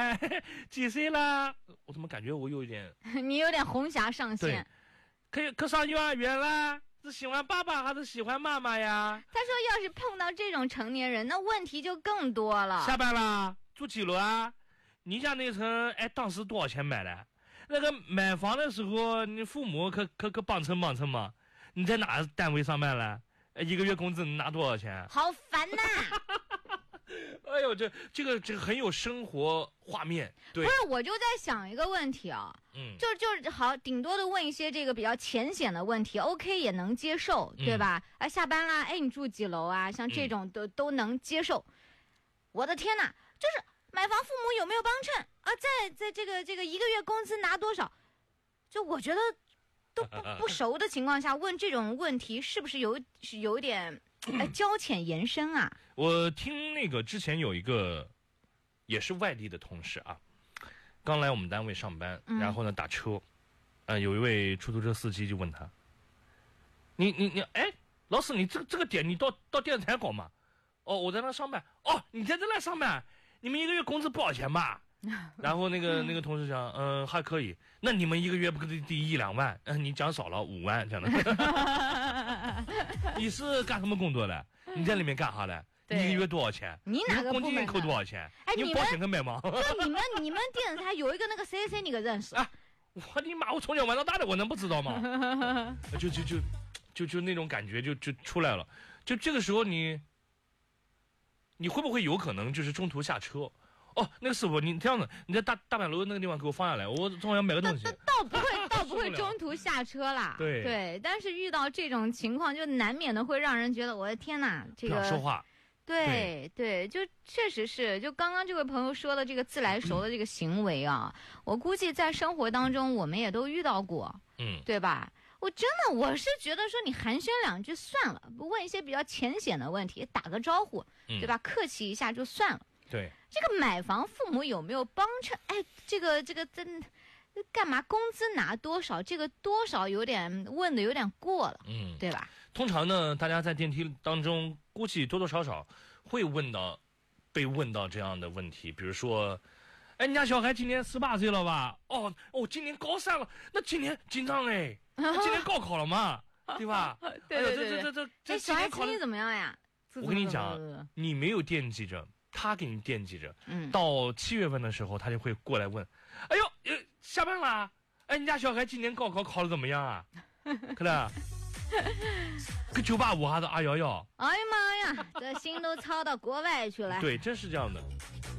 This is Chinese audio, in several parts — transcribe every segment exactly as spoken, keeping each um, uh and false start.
哎，几岁了？我怎么感觉我有点你有点红霞上线。 可以可上幼儿园了？是喜欢爸爸还是喜欢妈妈呀？ 他说要是碰到这种成年人，那问题就更多了。 下班了，住几楼啊？你家那层哎，当时多少钱买的？那个买房的时候，你父母可可可帮衬帮衬吗？你在哪单位上班了？一个月工资拿多少钱？ 好烦呐！ 哎呦，这这个这个很有生活画面。对， 不是，我就在想一个问题啊，嗯，就就是好，顶多的问一些这个比较浅显的问题 ，OK 也能接受，对吧？哎、嗯，下班啦，哎，你住几楼啊？像这种都、嗯、都能接受。我的天哪，就是买房父母有没有帮衬啊？在在这个这个一个月工资拿多少？就我觉得都不不熟的情况下问这种问题，是不是有是有点？哎，交浅言深啊！ 我听那个之前有一个也是外地的同事啊，刚来我们单位上班，嗯、然后呢打车，呃，有一位出租车司机就问他：“你你你，哎，老师，你这这个点你到到电视台搞吗？”哦，我在那上班。哦，你在这来上班？你们一个月工资不少钱吧？然后那个那个同事讲，嗯、呃，还可以。那你们一个月不得第一两万？嗯、呃，你讲少了五万，这样的。你是干什么工作的？你在里面干啥的？你一个月多少钱？ 你哪个部门？ 公积金扣多少钱？ 哎， 你保险可买吗？ 那你们你们电视台有一个那个谁谁，你可认识？ 啊，我的妈！我从小玩到大的，我能不知道吗？就就就就就那种感觉就就出来了。就这个时候你，你会不会有可能就是中途下车？哦，那个师傅，你这样子，你在大大板楼那个地方给我放下来，我正好要买个东西。 倒不会，倒不会中途下车啦。 对对，但是遇到这种情况，就难免的会让人觉得，我的天哪，这个不想说话。 对 对, 对，就确实是，就刚刚这位朋友说的这个自来熟的这个行为啊，嗯、我估计在生活当中我们也都遇到过， 嗯， 对吧？我真的我是觉得说你寒暄两句算了，不问一些比较浅显的问题，打个招呼， 嗯、 对吧？客气一下就算了。 对， 这个买房父母有没有帮衬？哎，这个这个真干嘛？工资拿多少？这个多少有点问的有点过了， 嗯， 对吧？ 通常呢，大家在电梯当中估计多多少少会问到，被问到这样的问题，比如说，哎，你家小孩今年十八岁了吧？哦哦，今年高三了，那今年紧张哎，今年高考了嘛，对吧？ 对对对， 哎、这这这这这小孩成绩怎么样呀？ 我跟你讲，你没有惦记着。他给你惦记着， 嗯， 到七月份的时候，他就会过来问：“哎呦，呃，下班了？哎，你家小孩今年高考考得怎么样啊？可能跟九八五还是二幺幺？ 哎呀妈呀，这心都操到国外去了。 对，真是这样的。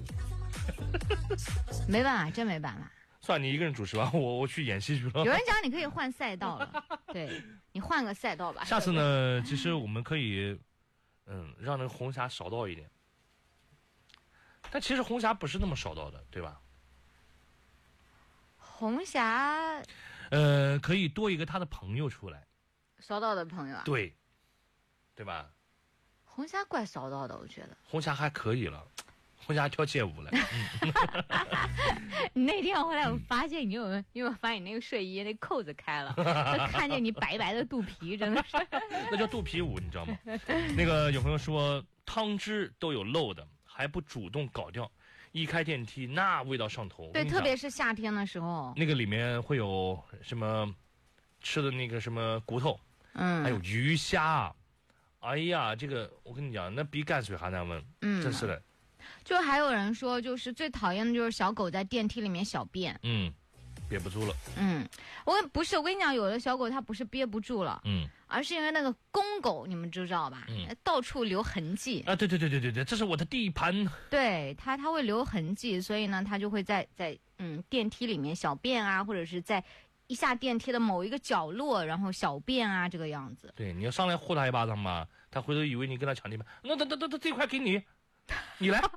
没办法，真没办法。 算你一个人主持吧，我我去演戏去了。 有人讲你可以换赛道了，对你换个赛道吧。 下次呢，其实我们可以，嗯，让那个红霞少到一点。但其实红霞不是那么少到的，对吧？ 红霞， 呃，可以多一个他的朋友出来， 少到的朋友啊， 对，对吧？ 红霞怪少到的，我觉得。 红霞还可以了，红霞跳街舞了。 你那天回来，我发现你有没有，你有没有发现你那个睡衣那扣子开了，看见你白白的肚皮，真的是。 那叫肚皮舞，你知道吗？那个有朋友说汤汁都有漏的。还不主动搞掉，一开电梯那味道上头。 对，特别是夏天的时候， 那个里面会有什么吃的那个什么骨头， 嗯， 还有鱼虾，哎呀，这个我跟你讲，那比泔水还难闻， 嗯， 真是的。 就还有人说，就是最讨厌的就是小狗在电梯里面小便， 嗯，憋不住了。 嗯，我不是，我跟你讲，有的小狗它不是憋不住了， 嗯， 而是因为那个公狗，你们知道吧？ 嗯， 到处留痕迹啊，对对对对对对，这是我的地盘。 对它，它会留痕迹，所以呢，它就会在在嗯电梯里面小便啊，或者是在一下电梯的某一个角落，然后小便啊，这个样子。 对，你要上来呼他一巴掌吧，他回头以为你跟他抢地盘，那那那那这块给你，你来。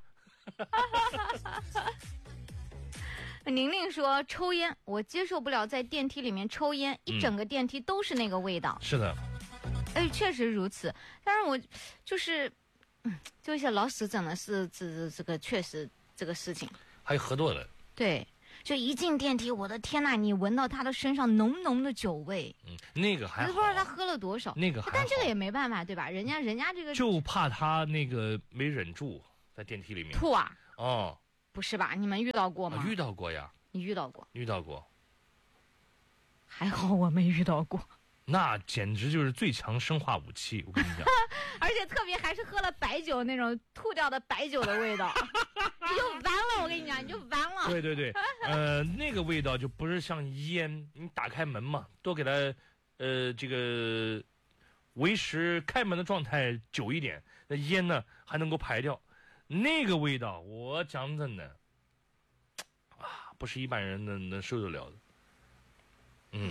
宁宁说抽烟，我接受不了在电梯里面抽烟，一整个电梯都是那个味道。 嗯、是的， 哎，确实如此。但是我就是，嗯，就一些老死整的是这这个确实这个事情。 还有喝多了。 对，就一进电梯，我的天呐，你闻到他的身上浓浓的酒味。 嗯，那个还好。 不知道他喝了多少。 那个还好。 但这个也没办法，对吧？人家人家这个就怕他那个没忍住在电梯里面吐啊。 哦。 不是吧？你们遇到过吗？ 啊、遇到过呀。 你遇到过？ 遇到过。 还好我没遇到过。 那简直就是最强生化武器，我跟你讲。 而且特别还是喝了白酒那种吐掉的白酒的味道，你就完了。我跟你讲，你就完了。 对对对，呃，那个味道就不是像烟，你打开门嘛，多给它，呃，这个维持开门的状态久一点，那烟呢还能够排掉。那个味道，我讲真的，啊，不是一般人能能受得了的。嗯。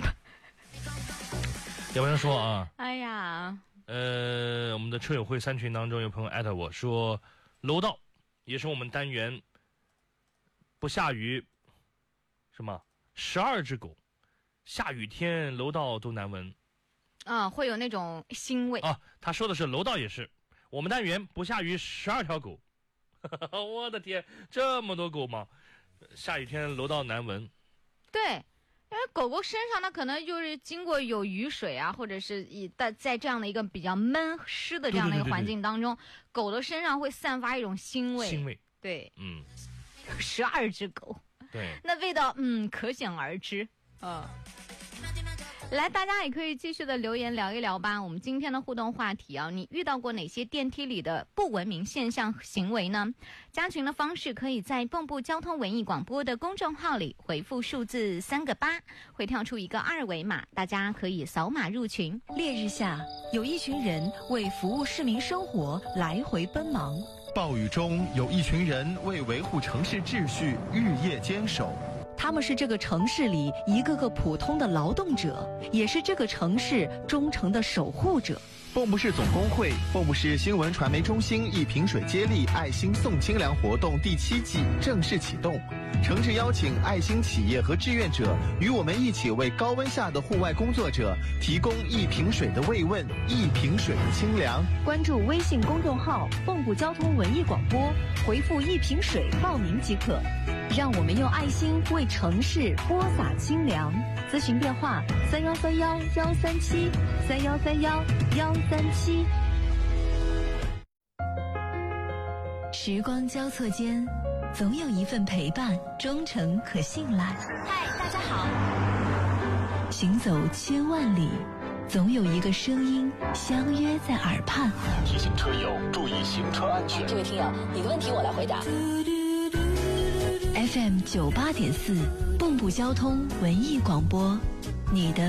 有人说啊， 哎呀， 呃，我们的车友会三群当中有朋友艾特我说，楼道也是我们单元不下雨什么十二只狗，下雨天楼道都难闻。 啊，会有那种腥味啊。他说的是楼道也是，我们单元不下雨十二条狗。我的天，这么多狗吗？下雨天楼道难闻。 对。因为狗狗身上它可能就是经过有雨水啊，或者是以在在这样的一个比较闷湿的这样的一个环境当中，对对对对，狗的身上会散发一种腥味。 腥味， 对， 嗯， 十二只狗， 对， 那味道嗯可想而知。嗯，来，大家也可以继续的留言聊一聊吧。我们今天的互动话题啊，你遇到过哪些电梯里的不文明现象行为呢？加群的方式可以在蚌埠交通文艺广播的公众号里回复数字三个八，会跳出一个二维码，大家可以扫码入群。 烈日下，有一群人为服务市民生活来回奔忙； 暴雨中，有一群人为维护城市秩序日夜坚守。 他们是这个城市里一个个普通的劳动者，也是这个城市忠诚的守护者。 蚌埠市总工会、蚌埠市新闻传媒中心一瓶水接力爱心送清凉活动第七季正式启动，诚挚邀请爱心企业和志愿者与我们一起为高温下的户外工作者提供一瓶水的慰问，一瓶水的清凉。 关注微信公众号蚌埠交通文艺广播，回复一瓶水报名即可。让我们用爱心为城市播撒清凉。咨询电话：三幺三幺幺三七三幺三幺幺三七。时光交错间，总有一份陪伴，忠诚可信赖。 嗨，大家好。 行走千万里，总有一个声音相约在耳畔。 提醒车友注意行车安全。 这位听友，你的问题我来回答。 F M 九八点四，蚌埠交通文艺广播，你的